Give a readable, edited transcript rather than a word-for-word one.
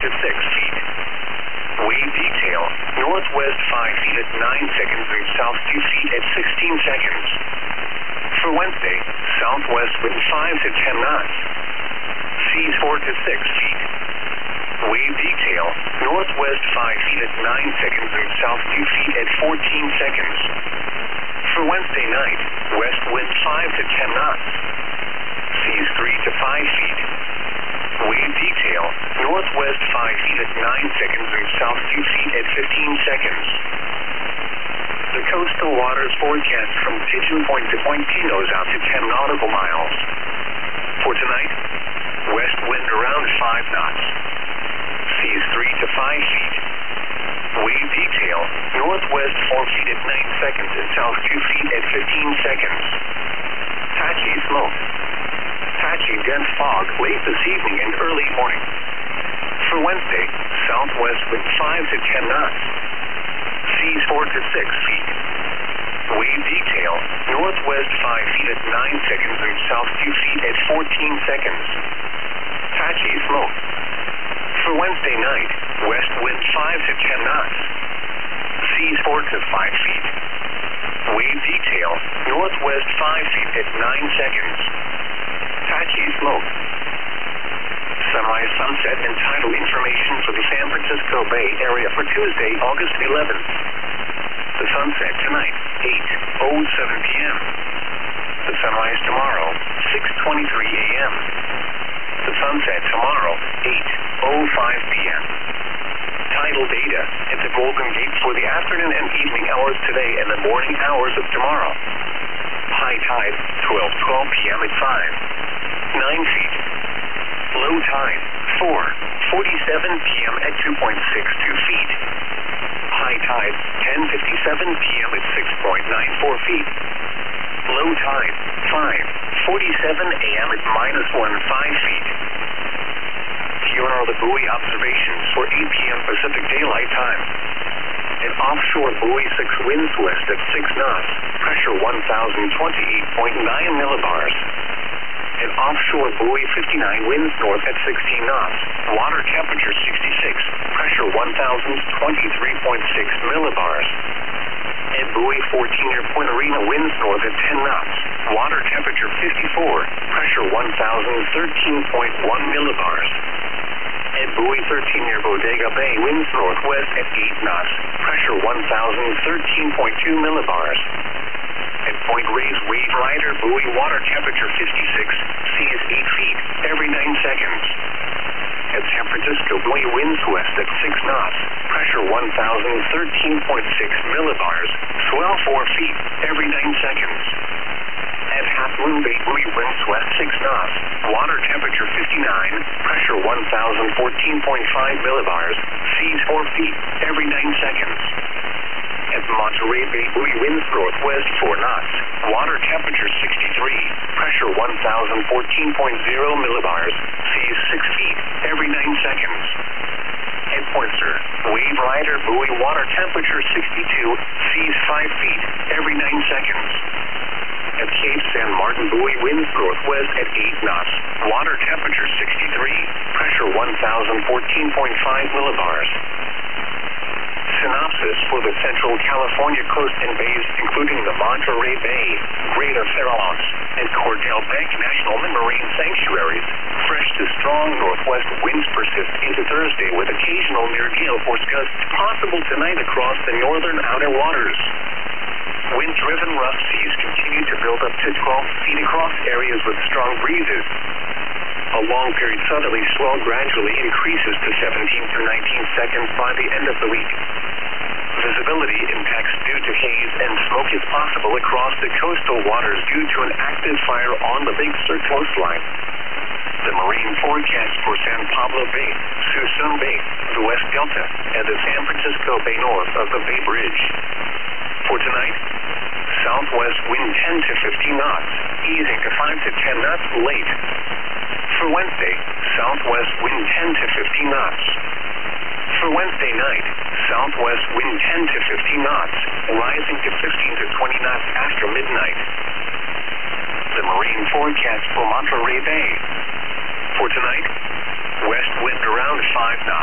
to 6 feet. Wave detail, northwest 5 feet at 9 seconds and south 2 feet at 16 seconds. For Wednesday, southwest wind 5 to 10 knots. Seas 4 to 6 feet. Wave detail, northwest 5 feet at 9 seconds and south 2 feet at 14 seconds. For Wednesday night, west wind 5 to 10 knots. Seas 3 to 5 feet. Wave detail, northwest 5 feet at 9 seconds and south 2 feet at 15 seconds. The coastal waters forecast from Pigeon Point to Point Pinos out to 10 nautical miles. For tonight, west wind around 5 knots. Seas 3 to 5 feet. Wave detail, northwest 4 feet at 9 seconds and south 2 feet at 15 seconds. Patchy smoke. Patchy dense fog late this evening and early morning. For Wednesday, southwest wind 5 to 10 knots. Seas 4 to 6 feet. Wave detail, northwest 5 feet at 9 seconds and south 2 feet at 14 seconds. Patchy smoke. For Wednesday night, west wind 5 to 10 knots. Seas 4 to 5 feet. Wave detail, northwest 5 feet at 9 seconds. Patchy smoke. Sunrise, sunset, and tidal information for the San Francisco Bay Area for Tuesday, August 11th. The sunset tonight, 8:07 p.m. The sunrise tomorrow, 6:23 a.m. The sunset tomorrow, 8:05 p.m. Tidal data at the Golden Gate for the afternoon and evening hours today and the morning hours of tomorrow. High tide, 12:12 p.m. at 9 feet. Low tide, 4:47 p.m. at 2.62 feet. High tide, 10:57 p.m. at 6.94 feet. Low tide, 5:47 a.m. at -15 feet. Here are the buoy observations for 8 p.m. Pacific Daylight Time. An offshore buoy 6 winds west at 6 knots, pressure 1,028.9 millibars. An offshore buoy 59 winds north at 16 knots, water temperature 66, pressure 1,023.6 millibars. And buoy 14 near Point Arena winds north at 10 knots, water temperature 54, pressure 1,013.1 millibars. And buoy 13 near Bodega Bay winds northwest at 8 knots, pressure 1,013.2 millibars. At Point Reyes Wave Rider buoy water temperature 56, seas 8 feet every 9 seconds. At San Francisco buoy winds west at 6 knots, pressure 1,013.6 millibars, swell 4 feet every 9 seconds. At Half Moon Bay buoy winds west 6 knots, water temperature 59, pressure 1,014.5 millibars, seas 4 feet every 9 seconds. At Monterey Bay buoy winds northwest 4 knots, water temperature 63, pressure 1,014.0 millibars, seas 6 feet every 9 seconds. At Point Sur, Wave Rider buoy water temperature 62, seas 5 feet every 9 seconds. At Cape San Martin buoy winds northwest at 8 knots, water temperature 63, pressure 1,014.5 millibars. Synopsis for the Central California coast and bays, including the Monterey Bay, Greater Farallones, and Cordell Bank National Marine Sanctuaries. Fresh to strong northwest winds persist into Thursday with occasional near gale force gusts possible tonight across the northern outer waters. Wind-driven rough seas continue to build up to 12 feet across areas with strong breezes. A long-period southerly swell gradually increases to 17 to 19 seconds by the end of the week. Visibility impacts due to haze and smoke is possible across the coastal waters due to an active fire on the Big Sur coastline. The marine forecast for San Pablo Bay, Suisun Bay, the West Delta, and the San Francisco Bay north of the Bay Bridge. For tonight, southwest wind 10 to 15 knots, easing to 5 to 10 knots late. For Wednesday, southwest wind 10 to 15 knots. For Wednesday night, southwest wind 10 to 15 knots, rising to 15 to 20 knots after midnight. The marine forecast for Monterey Bay. For tonight, west wind around 5 knots.